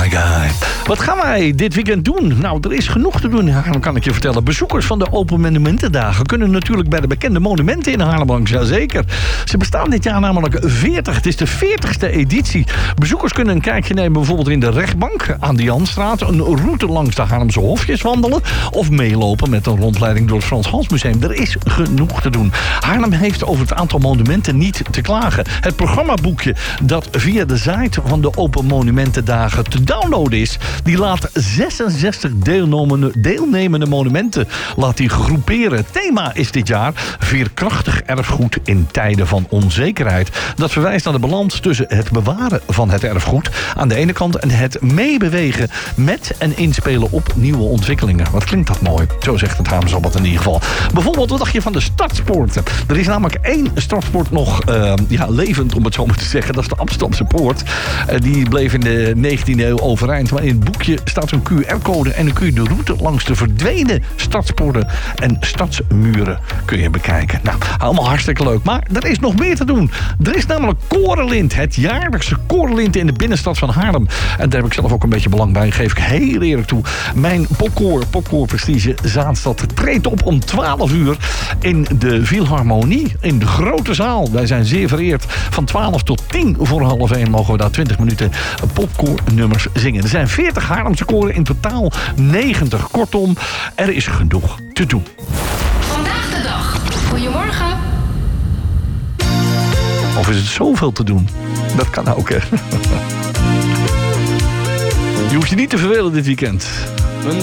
My guy. Wat gaan wij dit weekend doen? Nou, er is genoeg te doen in Haarlem, kan ik je vertellen. Bezoekers van de Open Monumentendagen kunnen natuurlijk bij de bekende monumenten in Haarlem langs. Jazeker. Ze bestaan dit jaar namelijk 40. Het is de 40ste editie. Bezoekers kunnen een kijkje nemen bijvoorbeeld in de rechtbank aan de Janstraat. Een route langs de Haarlemse hofjes wandelen. Of meelopen met een rondleiding door het Frans Hals Museum. Er is genoeg te doen. Haarlem heeft over het aantal monumenten niet te klagen. Het programmaboekje dat via de site van de Open Monumentendagen te downloaden is, die laat 66 deelnemende monumenten groeperen. Het thema is dit jaar veerkrachtig erfgoed in tijden van onzekerheid. Dat verwijst naar de balans tussen het bewaren van het erfgoed aan de ene kant en het meebewegen met en inspelen op nieuwe ontwikkelingen. Wat klinkt dat mooi? Zo zegt het Haamsabbat in ieder geval. Bijvoorbeeld, wat dacht je van de startsporten? Er is namelijk één startsport nog levend, om het zo maar te zeggen. Dat is de Amsterdamse Poort. Die bleef in de 19e eeuw overeind. Maar in het boekje staat een QR-code en dan kun je de route langs de verdwenen startsporten en stadsmuren kun je bekijken. Nou, allemaal hartstikke leuk. Maar er is nog meer te doen. Er is namelijk Korenlint. Het jaarlijkse Korenlint in de binnenstad van Haarlem. En daar heb ik zelf ook een beetje belang bij. Geef ik heel eerlijk toe. Mijn Popcore Prestige Zaanstad treedt op om 12 uur in de Philharmonie. In de grote zaal. Wij zijn zeer vereerd. Van 12 tot 10 voor half 1 mogen we daar 20 minuten popcore nummers zingen. Er zijn 40 Haarlemse koren, in totaal 90. Kortom, er is genoeg te doen. Vandaag de dag. Goedemorgen. Of is het zoveel te doen? Dat kan ook, hè. Je hoeft je niet te vervelen dit weekend.